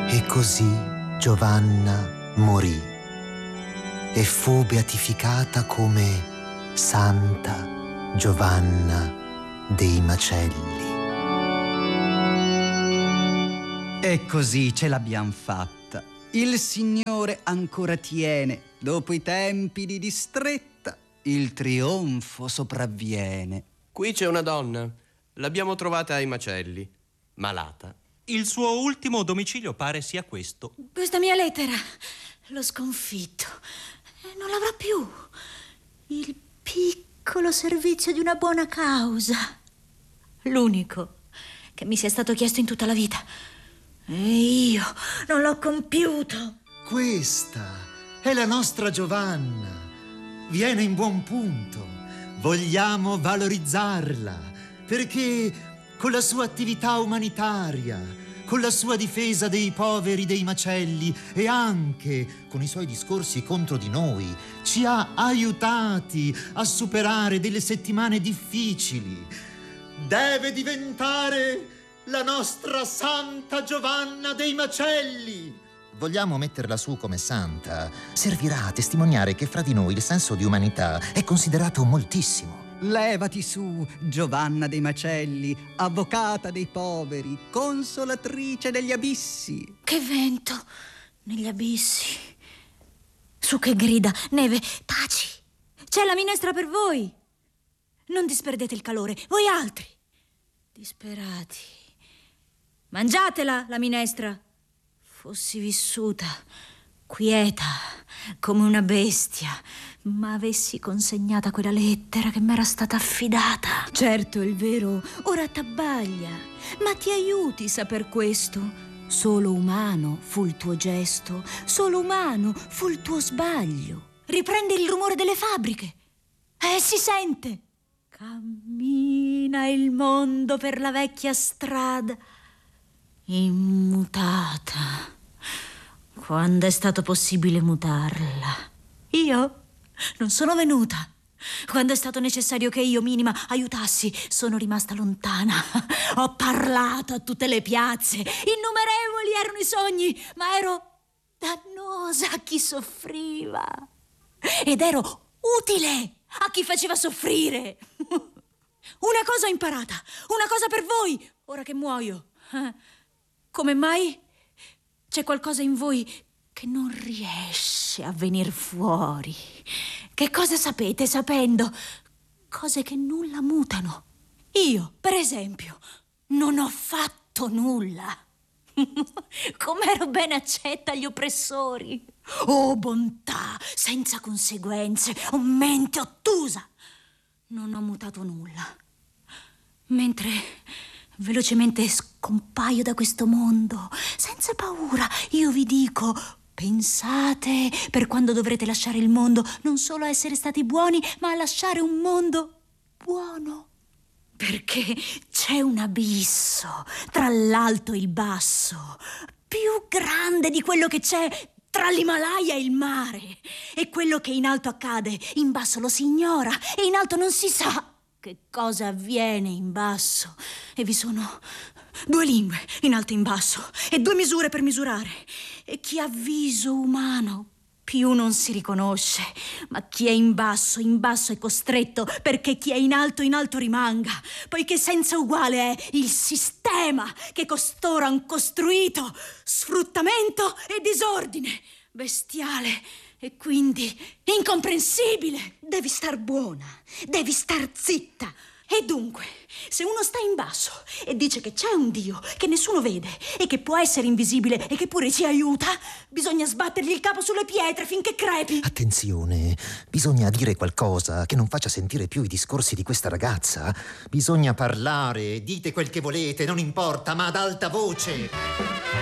E così Giovanna morì e fu beatificata come Santa Giovanna dei Macelli. E così ce l'abbiam fatta. Il Signore ancora tiene, dopo i tempi di distretta, il trionfo sopravviene. Qui c'è una donna, l'abbiamo trovata ai Macelli, malata. Il suo ultimo domicilio pare sia questo. Questa mia lettera l'ho sconfitto. Non l'avrà più. Il piccolo servizio di una buona causa. L'unico che mi sia stato chiesto in tutta la vita. E io non l'ho compiuto. Questa è la nostra Giovanna. Viene in buon punto. Vogliamo valorizzarla perché con la sua attività umanitaria, con la sua difesa dei poveri dei Macelli e anche con i suoi discorsi contro di noi, ci ha aiutati a superare delle settimane difficili. Deve diventare la nostra Santa Giovanna dei Macelli. Vogliamo metterla su come santa. Servirà a testimoniare che fra di noi il senso di umanità è considerato moltissimo. Levati su, Giovanna dei Macelli, avvocata dei poveri, consolatrice degli abissi. Che vento negli abissi. Su che grida, neve, taci. C'è la minestra per voi. Non disperdete il calore, voi altri. Disperati. Mangiatela, la minestra. Fossi vissuta, quieta, come una bestia, ma avessi consegnata quella lettera che m'era stata affidata. Certo, il vero ora t'abbaglia, ma ti aiuti saper questo. Solo umano fu il tuo gesto, solo umano fu il tuo sbaglio. Riprendi il rumore delle fabbriche. Si sente. Cammina il mondo per la vecchia strada, immutata. Quando è stato possibile mutarla? Io non sono venuta. Quando è stato necessario che io minima aiutassi, sono rimasta lontana. Ho parlato a tutte le piazze. Innumerevoli erano i sogni, ma ero dannosa a chi soffriva. Ed ero utile a chi faceva soffrire. Una cosa ho imparata, una cosa per voi, ora che muoio. Come mai? C'è qualcosa in voi che non riesce a venir fuori. Che cosa sapete sapendo? Cose che nulla mutano. Io, per esempio, non ho fatto nulla. Com'ero ben accetta agli oppressori. Oh, bontà, senza conseguenze, oh, mente ottusa. Non ho mutato nulla. Mentre velocemente scompaio da questo mondo, senza paura, io vi dico: pensate, per quando dovrete lasciare il mondo, non solo a essere stati buoni, ma a lasciare un mondo buono. Perché c'è un abisso tra l'alto e il basso, più grande di quello che c'è tra l'Himalaya e il mare. E quello che in alto accade, in basso lo si ignora, e in alto non si sa che cosa avviene in basso. E vi sono due lingue, in alto e in basso, e due misure per misurare. E chi ha viso umano più non si riconosce, ma chi è in basso è costretto, perché chi è in alto rimanga, poiché senza uguale è il sistema che costoro han costruito, sfruttamento e disordine, bestiale e quindi incomprensibile. Devi star buona, devi star zitta. E dunque, se uno sta in basso e dice che c'è un Dio che nessuno vede e che può essere invisibile e che pure ci aiuta, bisogna sbattergli il capo sulle pietre finché crepi. Attenzione, bisogna dire qualcosa che non faccia sentire più i discorsi di questa ragazza. Bisogna parlare, dite quel che volete, non importa, ma ad alta voce.